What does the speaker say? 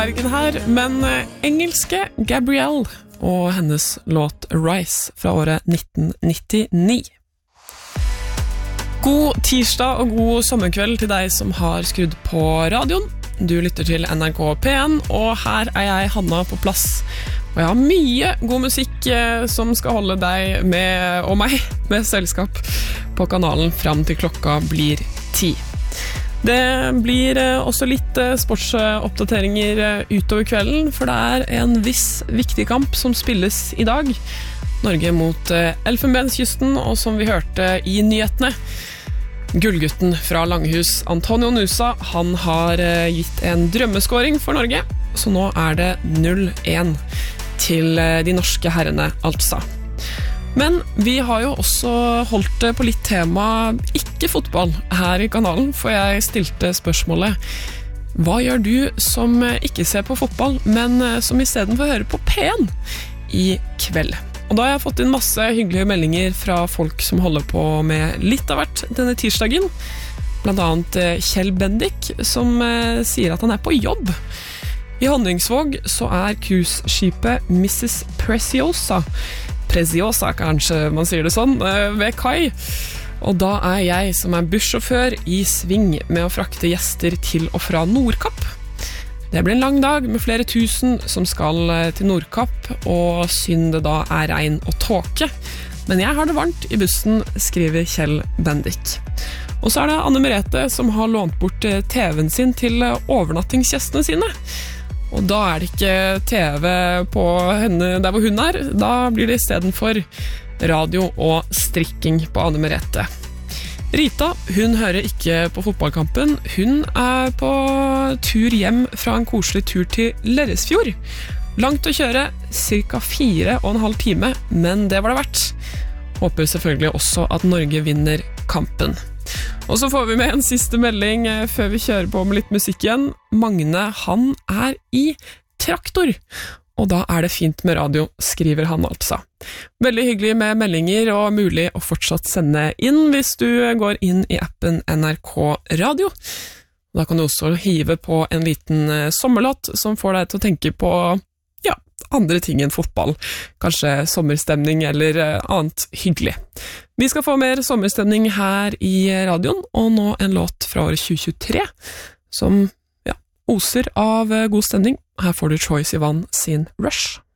Bergen her, men engelske Gabrielle og hennes låt Rise fra året 1999. God tirsdag og god sommerkveld til deg som har skrudd på radioen. Du lytter til NRK P1, og her er jeg, Hanna, på plass. Og jeg har mye god musikk som skal holde deg med, og meg med selskap på kanalen frem til klokka blir 10. Det blir også litt sportsoppdateringer utover kvelden, for det er en viss viktig kamp som spilles i dag. Norge mot Elfenbenskysten, og som vi hørte i nyhetene, gullgutten fra Langhus, Antonio Nusa, han har gitt en drømmeskåring for Norge, så nå er det 0-1 til de norske herrene, altså. Men vi har jo også holdt det på litt tema ikke fotball her i kanalen, for jeg stilte spørsmålet: hva gjør du som ikke ser på fotball, men som i stedet får høre på P1 i kveld? Og da har jeg fått inn masse hyggelige meldinger fra folk som holder på med litt av hvert denne tirsdagen. Blant annet Kjell Bendik, som sier at han er på jobb. I Honningsvåg så er cruiseskipet Mrs. Preciosa, kanskje man sier det sånn, ved kai. Og da er jeg, som er bussjåfør, i sving med å frakte gjester til og fra Nordkapp. Det blir en lang dag med flere tusen som skal til Nordkapp, og synd det da er regn og tåke. Men jeg har det varmt i bussen, skriver Kjell Bendik. Og så er det Anne Merete som har lånt bort TV-en sin til overnattingsgjestene sine. Og da er det ikke TV på henne der hvor hun er, da blir det i stedet for radio og strikking på Anne Merete. Rita, hun hører ikke på fotballkampen, hun er på tur hjem fra en koselig tur til Lerresfjord. Langt å kjøre, cirka 4,5 time, men det var det verdt. Håper selvfølgelig også at Norge vinner kampen. Og så får vi med en siste melding før vi kjører på med litt musikk igjen. Magne, han er i traktor, og da er det fint med radio, skriver han altså. Veldig hyggelig med meldinger, og mulig å fortsatt sende inn hvis du går inn i appen NRK Radio. Da kan du også hive på en liten sommerlåt som får deg til å tenke på andre ting enn fotball, kanskje sommerstemning eller annet hyggelig. Vi skal få mer sommerstemning her i radioen, og nå en låt fra året 2023 som oser av god stemning. Her får du Troye Sivan sin Rush.